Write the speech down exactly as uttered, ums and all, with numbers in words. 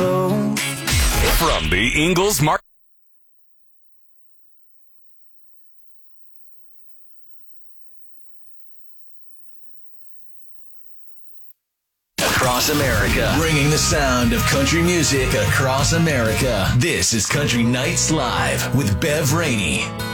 close. From the Ingles Market. Across America, bringing the sound of country music across America. This is Country Nights Live with Bev Rainey.